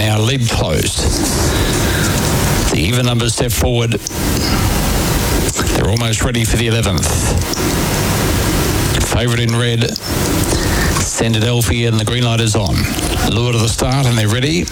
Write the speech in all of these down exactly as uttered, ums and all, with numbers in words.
now lid closed. The even numbers step forward. They're almost ready for the eleventh. Favourite in red, Send It Elfie, and the green light is on. Lure to the start and they're ready.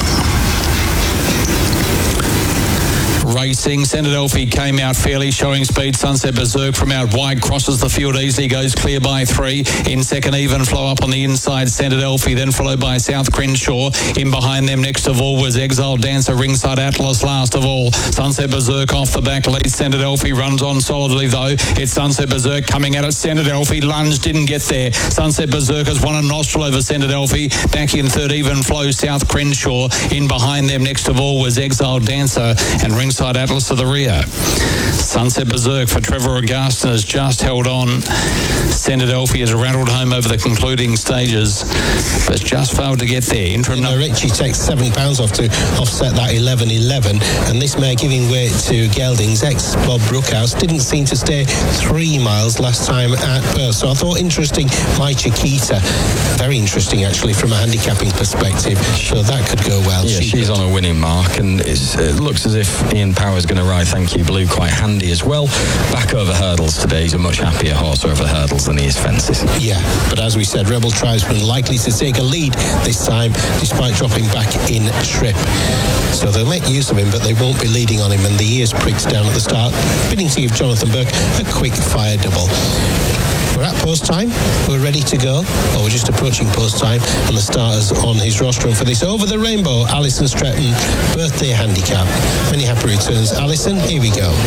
Racing, Send It Elfie came out fairly, showing speed. Sunset Berserk from out wide crosses the field easily, goes clear by three. In second, Even Flow up on the inside, Send It Elfie, then followed by South Crenshaw. In behind them, next of all, was Exile Dancer, ringside Atlas last of all. Sunset Berserk off the back lead. Send It Elfie runs on solidly though. It's Sunset Berserk coming at it. Send It Elfie lunge, didn't get there. Sunset Berserk has won a nostril over Send It Elfie. Back in third, Even Flow, South Crenshaw. In behind them, next of all, was Exile Dancer, and ringside Atlas to the rear. Sunset Berserk for Trevor Augustin has just held on. Send It Elfie has rattled home over the concluding stages, but just failed to get there. Interim you know, Richie takes seven pounds off to offset that eleven eleven, and this mare giving way to Geldings. Ex Bob Brookhouse didn't seem to stay three miles last time at Perth, so I thought interesting. My Chiquita, very interesting actually from a handicapping perspective, so that could go well. Yeah, she she's could. on a winning mark, and it's, it looks as if Ian Power's going to ride Thank You Blue quite handy as well. Back over hurdles today, he's a much happier horse over hurdles than he is fences. Yeah, but as we said, Rebel Tribesman likely to take a lead this time, despite dropping back in trip. So they'll make use of him, but they won't be leading on him, and the ears pricks down at the start, bidding to give Jonathan Burke a quick fire double. We're at post time, we're ready to go, or we're just approaching post time, and the starters on his rostrum for this Over the Rainbow Alison Stretton birthday handicap. Many happy returns. Alison, here we go.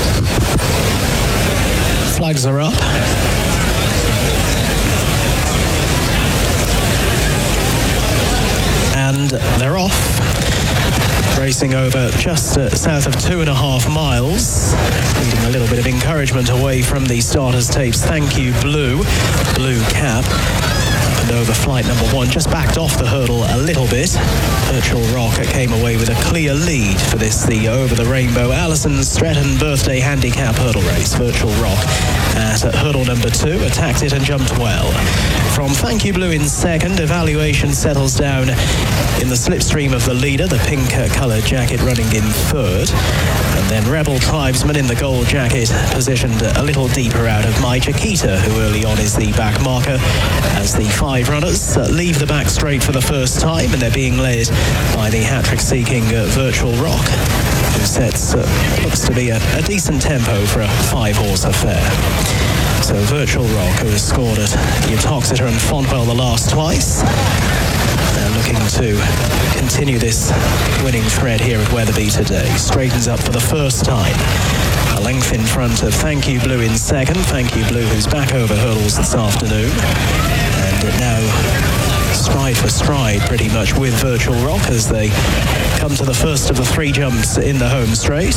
Flags are up. And they're off. Racing over just uh, south of two and a half miles, leading a little bit of encouragement away from the starters tapes. Thank You Blue, blue cap. And over flight number one, just backed off the hurdle a little bit. Virtual Rock came away with a clear lead for this, the Over the Rainbow Alison Stretton birthday handicap hurdle race. Virtual Rock at hurdle number two, attacked it and jumped well. From Thank You Blue in second, evaluation settles down in the slipstream of the leader, the pink coloured jacket running in third. And then Rebel Tribesman in the gold jacket, positioned a little deeper out of My Chiquita, who early on is the back marker, as the five runners uh, leave the back straight for the first time, and they're being led by the hat-trick seeking uh, Virtual Rock, who sets uh, looks to be a, a decent tempo for a five-horse affair. So Virtual Rock, who has scored at Uttoxeter and Fontwell the last twice, they're looking to continue this winning thread here at Wetherby today. Straightens up for the first time. A length in front of Thank You Blue in second. Thank You Blue, who's back over hurdles this afternoon. And now stride for stride pretty much with Virtual Rock as they come to the first of the three jumps in the home straight.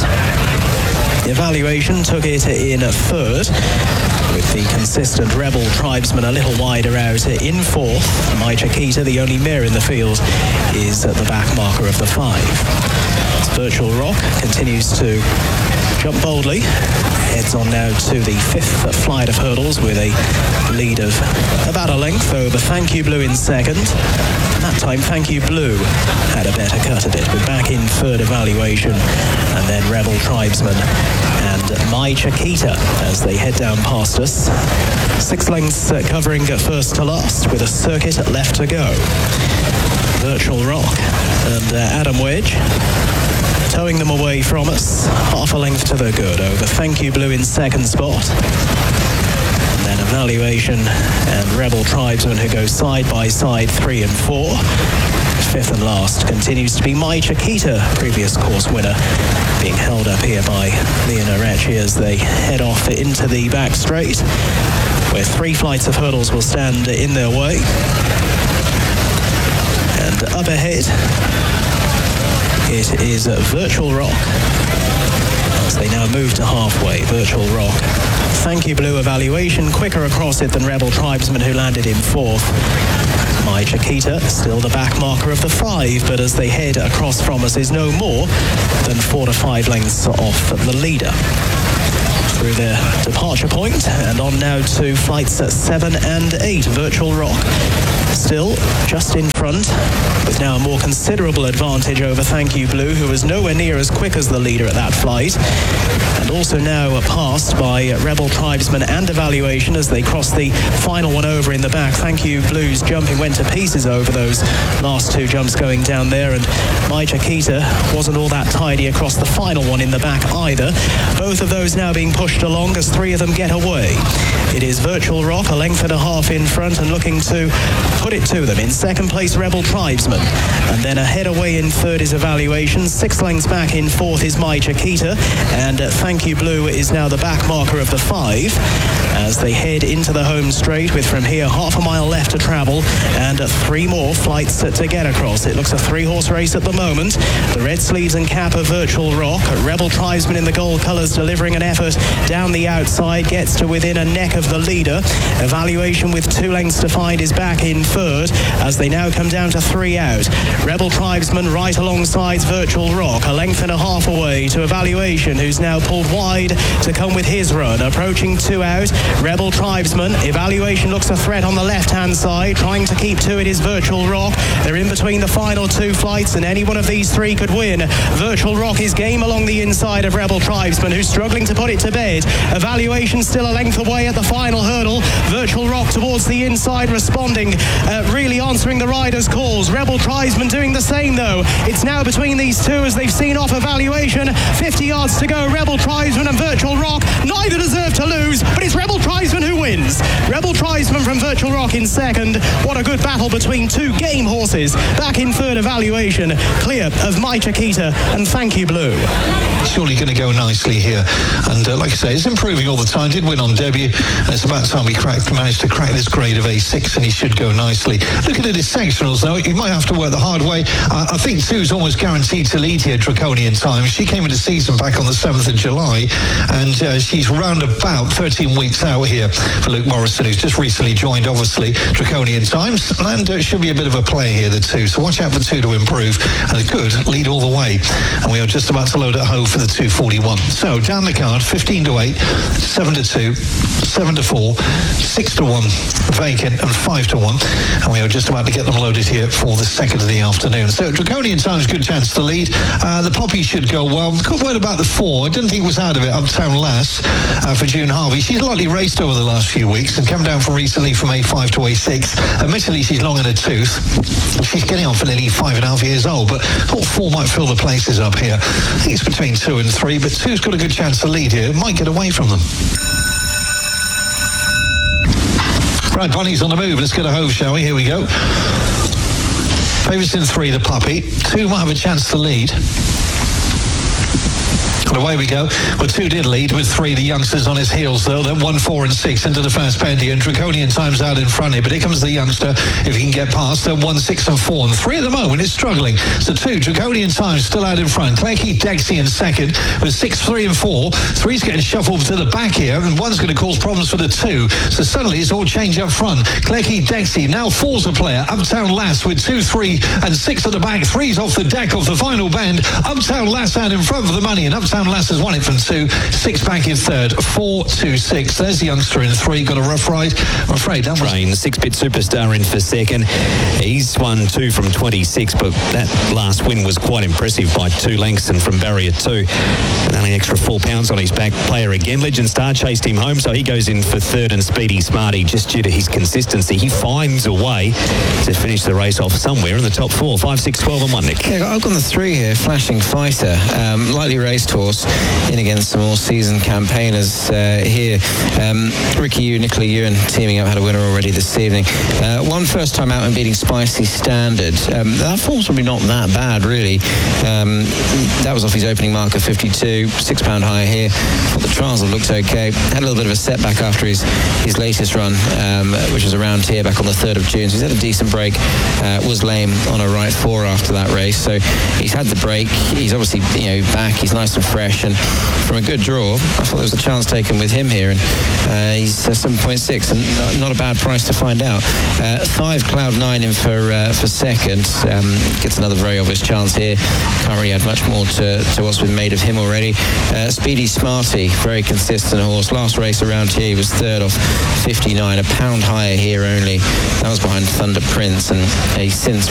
The evaluation took it in third, with the consistent Rebel Tribesman a little wider out in fourth. My Chiquita, the only mare in the field, is at the back marker of the five. As Virtual Rock continues to jump boldly, heads on now to the fifth flight of hurdles with a lead of about a length over Thank You Blue in second. That time Thank You Blue had a better cut at it, but back in third evaluation, and then Rebel Tribesman and My Chiquita as they head down past us. Six lengths uh, covering first to last with a circuit left to go. Virtual Rock and uh, Adam Wedge towing them away from us, half a length to the good over Thank You Blue in second spot. And then evaluation and Rebel Tribesman, who go side by side three and four. Fifth and last continues to be My Chiquita, previous course winner, being held up here by Leon Arechi as they head off into the back straight, where three flights of hurdles will stand in their way. And up ahead, it is Virtual Rock as they now move to halfway. Virtual Rock. Thank You Blue evaluation, quicker across it than Rebel Tribesman, who landed in fourth. My Chiquita, still the back marker of the five, but as they head across from us is no more than four to five lengths off the leader. through their departure point, and on now to flights at seven and eight, Virtual Rock. Still just in front, with now a more considerable advantage over Thank You Blue, who was nowhere near as quick as the leader at that flight. And also now passed by Rebel Tribesman and Evaluation as they cross the final one over in the back. Thank You Blue's jumping went to pieces over those last two jumps going down there, and My Chiquita wasn't all that tidy across the final one in the back either. Both of those now being pushed along as three of them get away. It is Virtual Rock, a length and a half in front, and looking to put it to them. In second place, Rebel Tribesman. And then ahead away in third is Evaluation. Six lengths back in fourth is My Chiquita. And uh, Thank You Blue is now the back marker of the five as they head into the home straight, with from here half a mile left to travel and uh, three more flights uh, to get across. It looks a three-horse race at the moment. The red sleeves and cap of Virtual Rock. Rebel Tribesman in the gold colours delivering an effort down the outside, gets to within a neck of the leader. Evaluation with two lengths to find is back in third as they now come down to three out. Rebel Tribesman right alongside Virtual Rock, a length and a half away to Evaluation, who's now pulled wide to come with his run. Approaching two out, Rebel Tribesman. Evaluation looks a threat on the left-hand side. Trying to keep to it is Virtual Rock. They're in between the final two flights, and any one of these three could win. Virtual Rock is game along the inside of Rebel Tribesman, who's struggling to put it to bed. Evaluation still a length away at the final hurdle. Virtual Rock towards the inside, responding, uh, really answering the riders' calls. Rebel Tribesman doing the same though. It's now between these two as they've seen off Evaluation. fifty yards to go. Rebel Tribesman and Virtual Rock. Neither deserve to lose, but it's Rebel Tribesman who wins. Rebel Tribesman from Virtual Rock in second. What a good battle between two game horses. Back in third, Evaluation, clear of My Chiquita and Thank You Blue. Surely going to go nicely here, and uh, like I say, it's improving all the time. Did win on debut, and it's about time he cracked, managed to crack this grade of A six, and he should go nicely. Looking at his sectionals though, he might have to work the hard way. uh, I think Sue's almost guaranteed to lead here, Draconian Time. She came into season back on the seventh of July, and uh, she's round about thirteen weeks out here for Luke Morrison, who's just recently joined, obviously, Draconian Times, and uh, should be a bit of a play here, the two, so watch out for two to improve, and a good lead all the way. And we are just about to load at home for the two forty-one. So down the card, fifteen to eight, seven to two, seven to four, six to one vacant, and five to one, and we are just about to get them loaded here for the second of the afternoon. So Draconian Times, good chance to lead. Uh, the Poppy should go well. Good word about the four. I didn't think it was out of it, Uptown Lass, uh, for June Harvey. She's lightly raced over the last few weeks and come down from recently from A five to A six. Admittedly, she's long in a tooth. She's getting on for nearly five and a half years old, but thought four might fill the places up here. I think it's between two and three, but two's got a good chance to lead here. Might get away from them. Right, Bunny's on the move. Let's get a hove, shall we? Here we go. Favourites in three, the Puppy. Two might have a chance to lead. And away we go. Well, two did lead with three, the youngsters on his heels, though. Then one, four, and six into the first pendy, and Draconian Times out in front here. But here comes the youngster, if he can get past. Then one, six, and four. And three at the moment is struggling. So two, Draconian Times still out in front. Clanky Dexy in second with six, three, and four. Three's getting shuffled to the back here, and one's going to cause problems for the two. So suddenly it's all change up front. Clanky Dexy now four's a player. Uptown Lass with two, three, and six at the back. Three's off the deck off the final bend. Uptown Lass out in front for the money, and Uptown Lass has won it from two. Six back in third. Four, two, six. There's the youngster in three. Got a rough ride. I'm afraid that was... Train, six-bit superstar in for second. He's won two from twenty-six, but that last win was quite impressive by two lengths and from barrier two. And only extra four pounds on his back. Player again. Legend Star chased him home, so he goes in for third, and Speedy Smarty, just due to his consistency, he finds a way to finish the race off somewhere in the top four. Five, six, twelve, and one, Nick. Yeah, I've got the three here. Flashing Fighter, um, lightly raced horse, in against some more seasoned campaigners uh, here. Um, Ricky Ewan, Nicola Ewan teaming up, had a winner already this evening. Uh, one first time out and beating Spicy Standard. Um, that form's probably not that bad, really. Um, that was off his opening mark of fifty-two, six pound higher here. Thought the trials have looked okay. Had a little bit of a setback after his, his latest run, um, which was around here back on the third of June. So he's had a decent break. Uh, was lame on a right four after that race. So he's had the break. He's obviously, you know, back. He's nice and fresh, and from a good draw, I thought there was a chance taken with him here, and uh, he's uh, seven point six, and not, not a bad price to find out. Uh, five Cloud nine in for uh, for second, um, gets another very obvious chance here. Can't really add much more to, to what's been made of him already. Uh, Speedy Smarty, very consistent horse. Last race around here, he was third off fifty-nine, a pound higher here only. That was behind Thunder Prince, and he's since